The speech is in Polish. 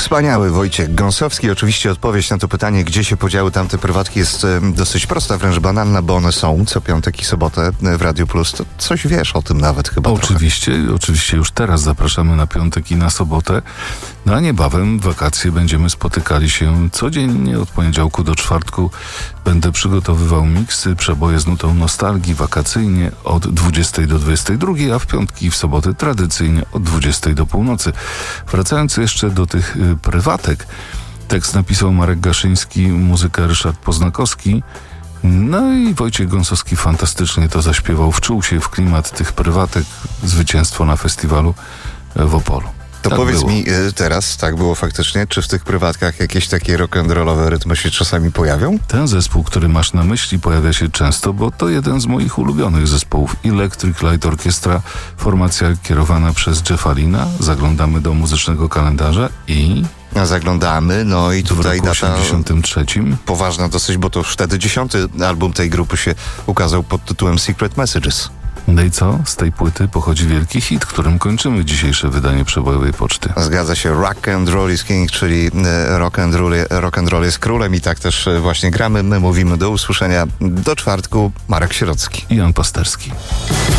Wspaniały Wojciech Gąsowski. Oczywiście odpowiedź na to pytanie, gdzie się podziały tamte prywatki, jest dosyć prosta, wręcz banalna, bo one są co piątek i sobotę w Radio Plus. To coś wiesz o tym nawet chyba Oczywiście już teraz zapraszamy na piątek i na sobotę. No a niebawem w wakacje będziemy spotykali się codziennie od poniedziałku do czwartku. Będę przygotowywał miksy, przeboje z nutą nostalgii wakacyjnie od 20 do 22, a w piątki i w soboty tradycyjnie od 20 do północy. Wracając jeszcze do tych prywatek, tekst napisał Marek Gaszyński, muzykę Ryszard Poznakowski. No i Wojciech Gąsowski fantastycznie to zaśpiewał, wczuł się w klimat tych prywatek, zwycięstwo na festiwalu w Opolu. To tak powiedz mi teraz, tak było faktycznie, czy w tych prywatkach jakieś takie rock'n'rollowe rytmy się czasami pojawią? Ten zespół, który masz na myśli, pojawia się często, bo to jeden z moich ulubionych zespołów. Electric Light Orchestra, formacja kierowana przez Jeffa Lynna. Zaglądamy do muzycznego kalendarza i... Zaglądamy, no i tutaj data 83. Poważna dosyć, bo to już wtedy 10. album tej grupy się ukazał pod tytułem Secret Messages. No i co? Z tej płyty pochodzi wielki hit, którym kończymy dzisiejsze wydanie Przebojowej Poczty. Zgadza się, Rock and Roll is King, czyli rock and roll jest królem i tak też właśnie gramy. My mówimy do usłyszenia do czwartku. Marek Sierocki i Jan Pasterski.